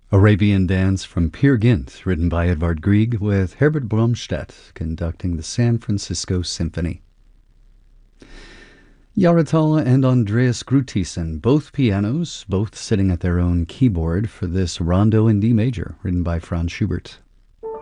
Arabian Dance from Peer Gynt, written by Edvard Grieg, with Herbert Bromstedt conducting the San Francisco Symphony. Yaratal and Andreas Grutisen, both pianos, both sitting at their own keyboard for this Rondo in D major, written by Franz Schubert.